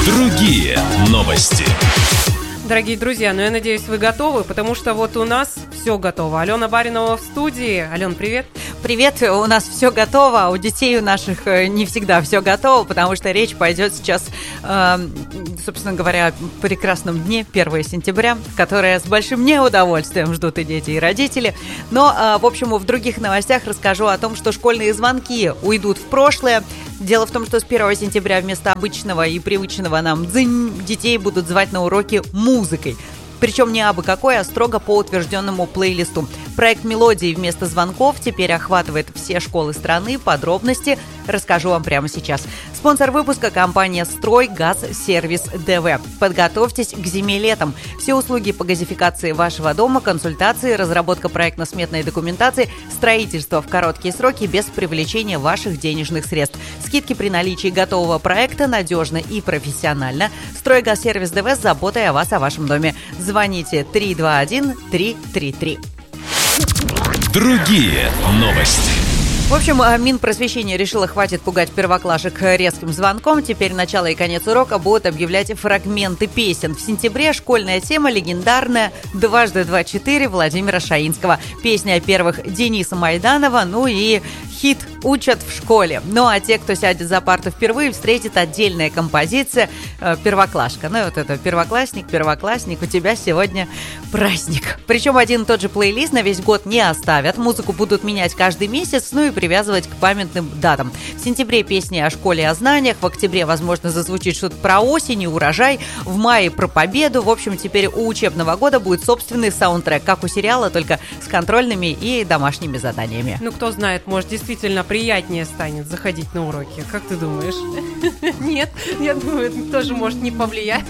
Другие новости. Дорогие друзья, я надеюсь, вы готовы, потому что вот у нас все готово. Алена Баринова в студии. Ален, привет. Привет, у нас все готово, а у детей у наших не всегда все готово, потому что речь пойдет сейчас, собственно говоря, о прекрасном дне, 1 сентября, которое с большим неудовольствием ждут и дети, и родители. Но, в общем, в других новостях расскажу о том, что школьные звонки уйдут в прошлое. Дело в том, что с 1 сентября вместо обычного и привычного нам дзынь детей будут звать на уроки музыкой. Причем не абы какой, а строго по утвержденному плейлисту. Проект «Мелодии» вместо звонков теперь охватывает все школы страны. Подробности расскажу вам прямо сейчас. Спонсор выпуска – компания «Стройгазсервис ДВ». Подготовьтесь к зиме-летом. Все услуги по газификации вашего дома, консультации, разработка проектно-сметной документации, строительство в короткие сроки без привлечения ваших денежных средств. Скидки при наличии готового проекта надежно и профессионально. «Стройгазсервис ДВ» с заботой о вас, о вашем доме. Звоните 321-333. Другие новости. В общем, Минпросвещение решило, хватит пугать первоклашек резким звонком. Теперь начало и конец урока будут объявлять фрагменты песен. В сентябре школьная тема легендарная «Дважды 2-4» Владимира Шаинского. Песня о первых Дениса Майданова, ну и хит «Учат в школе». Ну а те, кто сядет за парту впервые, встретит отдельная композиция «Первоклашка». Ну и вот это «Первоклассник, у тебя сегодня праздник». Причем один и тот же плейлист на весь год не оставят. Музыку будут менять каждый месяц, ну и привязывать к памятным датам. В сентябре песни о школе и о знаниях, в октябре, возможно, зазвучит что-то про осень и урожай, в мае про победу. В общем, теперь у учебного года будет собственный саундтрек, как у сериала, только с контрольными и домашними заданиями. Ну, кто знает, может, действительно приятнее станет заходить на уроки. Как ты думаешь? Нет, я думаю, это тоже может не повлиять.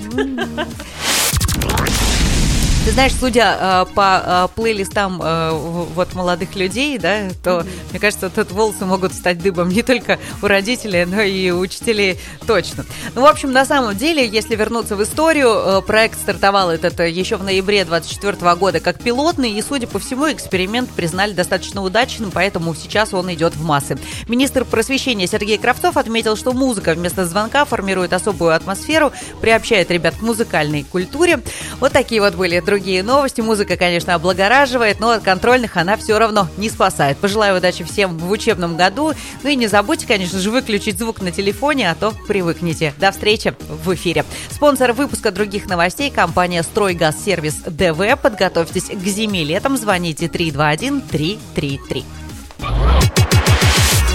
Ты знаешь, судя по плейлистам вот молодых людей, да, то, мне кажется, тут волосы могут стать дыбом не только у родителей, но и у учителей точно. Ну, в общем, на самом деле, если вернуться в историю, проект стартовал этот еще в ноябре 2024 года как пилотный, и, судя по всему, эксперимент признали достаточно удачным, поэтому сейчас он идет в массы. Министр просвещения Сергей Кравцов отметил, что музыка вместо звонка формирует особую атмосферу, приобщает ребят к музыкальной культуре. Вот такие вот были другие новости. Музыка, конечно, облагораживает, но от контрольных она все равно не спасает. Пожелаю удачи всем в учебном году. Ну и не забудьте, конечно же, выключить звук на телефоне, а то привыкнете. До встречи в эфире. Спонсор выпуска других новостей – компания «Стройгазсервис ДВ». Подготовьтесь к зиме-летом. Звоните 321-333.